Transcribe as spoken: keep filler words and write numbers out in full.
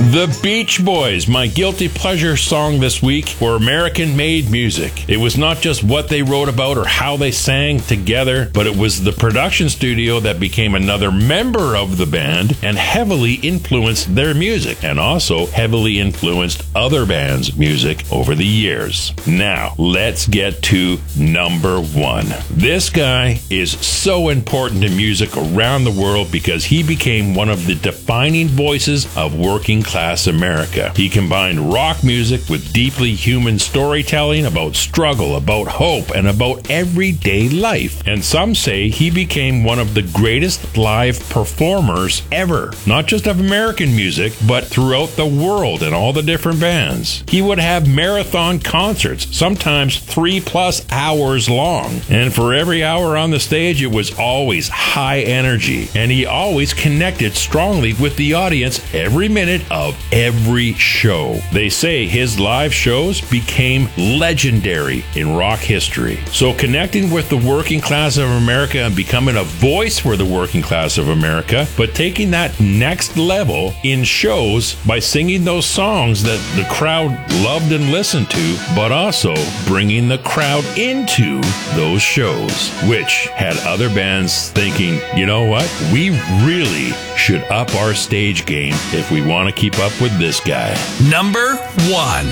The Beach Boys, my guilty pleasure song this week for American-made music. It was not just what they wrote about or how they sang together, but it was the production studio that became another member of the band and heavily influenced their music, and also heavily influenced other bands' music over the years. Now, let's get to number one. This guy is so important in music around the world because he became one of the defining voices of working class America. He combined rock music with deeply human storytelling about struggle, about hope, and about everyday life. And some say he became one of the greatest live performers ever, not just of American music, but throughout the world in all the different bands. He would have marathon concerts, sometimes three plus hours long. And for every hour on the stage, it was always high energy. And he always connected strongly with the audience every minute of every show. They say his live shows became legendary in rock history. So connecting with the working class of America and becoming a voice for the working class of America, but taking that next level in shows by singing those songs that the crowd loved and listened to, but also bringing the crowd into those shows, which had other bands thinking, you know what, we really should up our stage game if we want to keep up with this guy. Number one.